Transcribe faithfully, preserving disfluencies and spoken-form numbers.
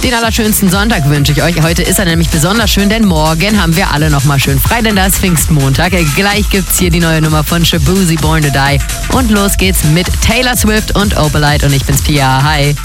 Den allerschönsten Sonntag wünsche ich euch. Heute ist er nämlich besonders schön, denn morgen haben wir alle nochmal schön frei, denn da ist Pfingstmontag. Gleich gibt's hier die neue Nummer von Shaboozey, Born to Die. Und los geht's mit Taylor Swift und Opalite und ich bin's Pia. Hi.